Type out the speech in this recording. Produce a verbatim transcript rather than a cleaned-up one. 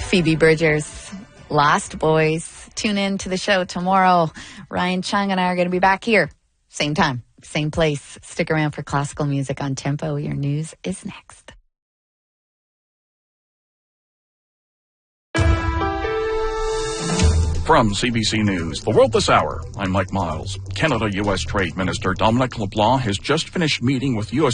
Phoebe Bridgers, Lost Boys. Tune in to the show tomorrow. Ryan Chung and I are going to be back here. Same time, same place. Stick around for classical music on Tempo. Your news is next. From C B C News, The World This Hour, I'm Mike Miles. Canada-U S Trade Minister Dominic LeBlanc has just finished meeting with U S